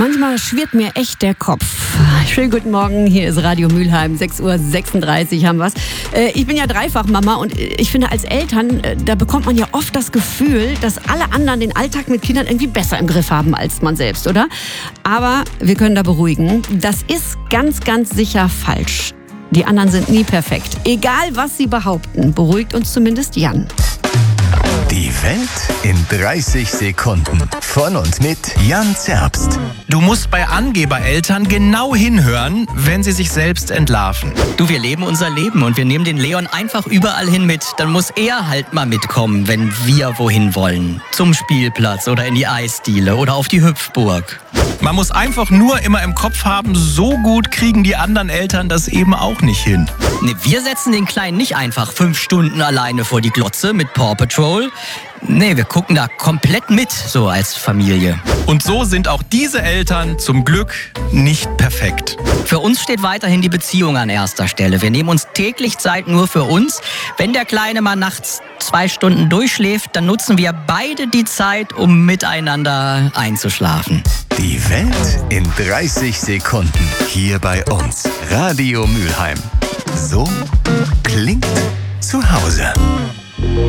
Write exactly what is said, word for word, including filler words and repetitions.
Manchmal schwirrt mir echt der Kopf. Schönen guten Morgen, hier ist Radio Mülheim, sechs Uhr sechsunddreißig haben wir's. Ich bin ja Dreifachmama und ich finde, als Eltern, da bekommt man ja oft das Gefühl, dass alle anderen den Alltag mit Kindern irgendwie besser im Griff haben als man selbst, oder? Aber wir können da beruhigen, das ist ganz, ganz sicher falsch. Die anderen sind nie perfekt. Egal, was sie behaupten, beruhigt uns zumindest Jan. Die Welt in dreißig Sekunden. Von und mit Jan Zerbst. Du musst bei Angebereltern genau hinhören, wenn sie sich selbst entlarven. Du, wir leben unser Leben und wir nehmen den Leon einfach überall hin mit. Dann muss er halt mal mitkommen, wenn wir wohin wollen. Zum Spielplatz oder in die Eisdiele oder auf die Hüpfburg. Man muss einfach nur immer im Kopf haben, so gut kriegen die anderen Eltern das eben auch nicht hin. Ne, wir setzen den Kleinen nicht einfach fünf Stunden alleine vor die Glotze mit Paw Patrol. Nee, wir gucken da komplett mit, so als Familie. Und so sind auch diese Eltern zum Glück nicht perfekt. Für uns steht weiterhin die Beziehung an erster Stelle. Wir nehmen uns täglich Zeit nur für uns. Wenn der Kleine mal nachts zwei Stunden durchschläft, dann nutzen wir beide die Zeit, um miteinander einzuschlafen. Die Welt in dreißig Sekunden. Hier bei uns. Radio Mülheim. So klingt zu Hause.